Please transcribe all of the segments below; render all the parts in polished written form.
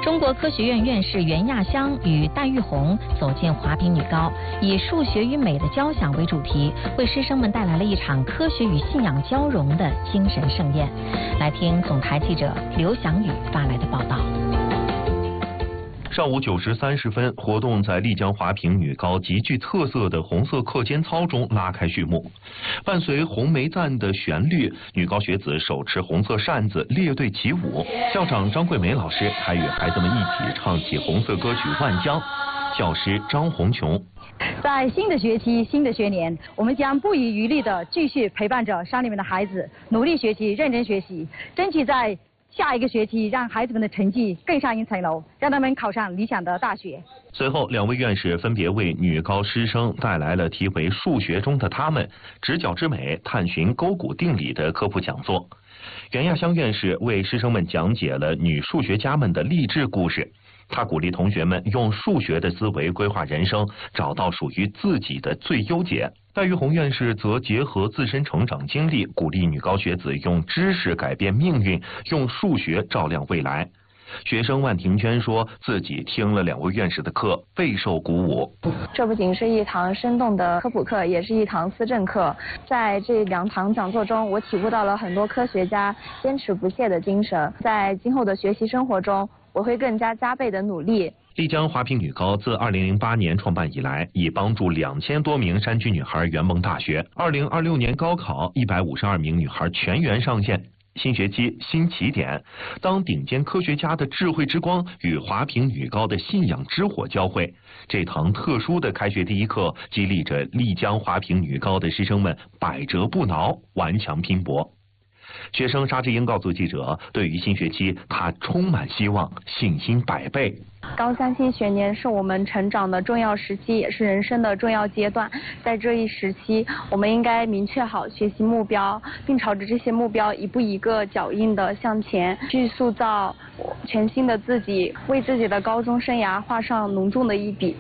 中国科学院院士袁亚香与戴玉红走进华坪女高，以数学与美的交响为主题，为师生们带来了一场科学与信仰交融的精神盛宴。来听总台记者刘翔宇发来的报道。 上午9时30分，活动在丽江华坪女高极具特色的红色课间操中拉开序幕。伴随红梅赞的旋律，女高学子手持红色扇子列队起舞。校长张桂梅老师还与孩子们一起唱起红色歌曲《万江》。教师张红琼。 在新的学期、新的学年，我们将不遗余力地继续陪伴着山里面的孩子，努力学习、认真学习，争取在下一个学期让孩子们的成绩更上一层楼，让他们考上理想的大学。 随后，2位院士分别为女高师生带来了题为《数学中的他们：直角之美，探寻勾股定理》的科普讲座。袁亚香院士为师生们讲解了女数学家们的励志故事。他鼓励同学们用数学的思维规划人生，找到属于自己的最优解。戴玉红院士则结合自身成长经历，鼓励女高学子用知识改变命运，用数学照亮未来。学生万庭娟说自己听了2位院士的课，备受鼓舞。 这不仅是一堂生动的科普课，也是一堂思政课。在这2堂讲座中，我体悟到了很多科学家坚持不懈的精神。在今后的学习生活中，我会更加加倍的努力。 丽江华坪女高自2008年创办以来，已帮助2000多名山区女孩圆梦大学。2026年高考，152名女孩全员上线。新学期新起点，当顶尖科学家的智慧之光与华坪女高的信仰之火交汇，这堂特殊的开学第一课，激励着丽江华坪女高的师生们百折不挠，顽强拼搏。学生沙志英告诉记者，对于新学期，他充满希望，信心100倍。 高3新学年是我们成长的重要时期，也是人生的重要阶段。在这一时期，我们应该明确好学习目标，并朝着这些目标一步一个脚印的向前，去塑造全新的自己，为自己的高中生涯画上浓重的一笔。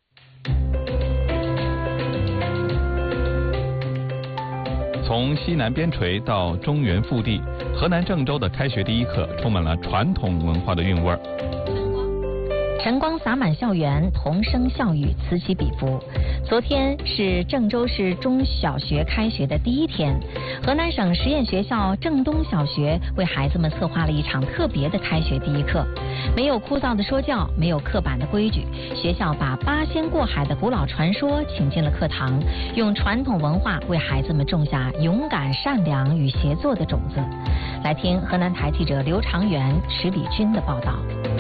从西南边陲到中原腹地，河南郑州的开学第一课充满了传统文化的韵味儿。 晨光洒满校园，童声笑语此起彼伏。昨天是郑州市中小学开学的第一天，河南省实验学校郑东小学为孩子们策划了一场特别的开学第一课。没有枯燥的说教，没有刻板的规矩，学校把八仙过海的古老传说请进了课堂，用传统文化为孩子们种下勇敢、善良与协作的种子。来听河南台记者刘长元、池礼军的报道。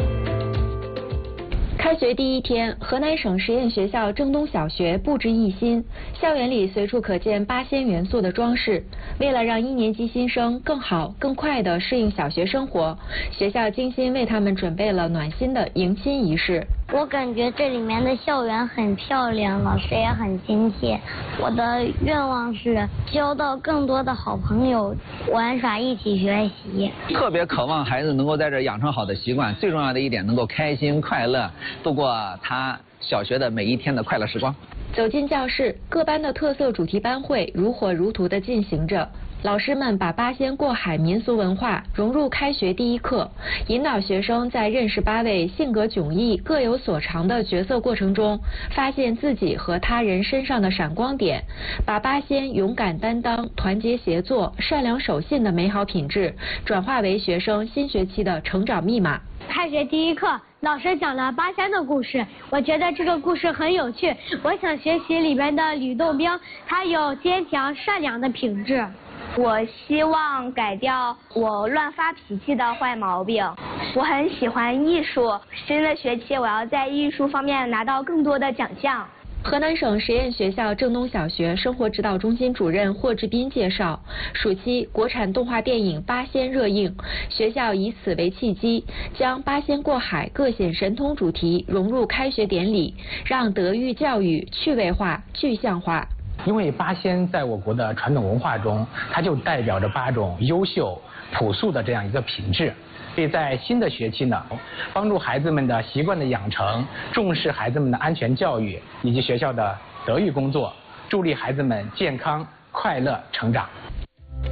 开学第一天，河南省实验学校郑东小学布置一新，校园里随处可见八仙元素的装饰。为了让1年级新生更好、更快地适应小学生活，学校精心为他们准备了暖心的迎新仪式。 我感觉这里面的校园很漂亮，老师也很亲切。我的愿望是交到更多的好朋友，玩耍，一起学习。 特别渴望孩子能够在这养成好的习惯，最重要的一点能够开心快乐度过他小学的每一天的快乐时光。 走进教室，各班的特色主题班会如火如荼地进行着。老师们把八仙过海民俗文化融入开学第一课，引导学生在认识8位性格迥异、各有所长的角色过程中，发现自己和他人身上的闪光点，把八仙勇敢担当、团结协作、善良守信的美好品质，转化为学生新学期的成长密码。 开学第一课，老师讲了八仙的故事，我觉得这个故事很有趣，我想学习里边的吕洞宾，他有坚强善良的品质。 我希望改掉我乱发脾气的坏毛病。我很喜欢艺术，新的学期我要在艺术方面拿到更多的奖项。 河南省实验学校郑东小学生活指导中心主任霍志斌介绍，暑期国产动画电影《八仙》热映，学校以此为契机，将八仙过海各显神通主题融入开学典礼，让德育教育趣味化、具象化。 因为八仙在我国的传统文化中，它就代表着8种优秀、朴素的这样一个品质。所以在新的学期呢，帮助孩子们的习惯的养成，重视孩子们的安全教育以及学校的德育工作，助力孩子们健康快乐成长。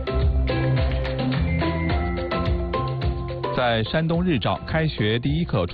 在山东日照开学第一课